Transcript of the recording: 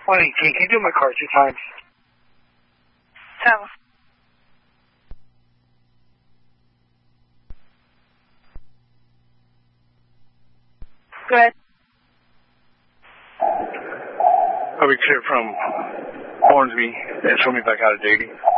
118. Can you do my car 2 times? So. Good. I'll be clear from Hornsby and show me back out of Daly.